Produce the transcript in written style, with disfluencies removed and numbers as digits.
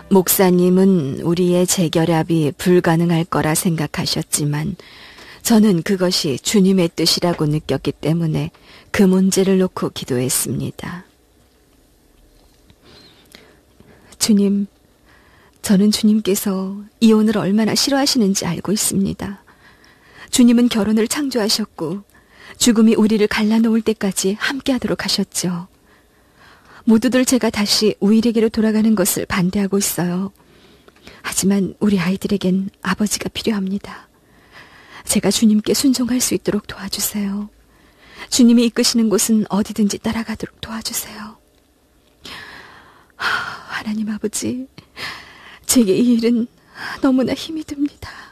목사님은 우리의 재결합이 불가능할 거라 생각하셨지만 저는 그것이 주님의 뜻이라고 느꼈기 때문에 그 문제를 놓고 기도했습니다. 주님, 저는 주님께서 이혼을 얼마나 싫어하시는지 알고 있습니다. 주님은 결혼을 창조하셨고 죽음이 우리를 갈라놓을 때까지 함께하도록 하셨죠. 모두들 제가 다시 우일에게로 돌아가는 것을 반대하고 있어요. 하지만 우리 아이들에겐 아버지가 필요합니다. 제가 주님께 순종할 수 있도록 도와주세요. 주님이 이끄시는 곳은 어디든지 따라가도록 도와주세요. 하나님 아버지, 제게 이 일은 너무나 힘이 듭니다.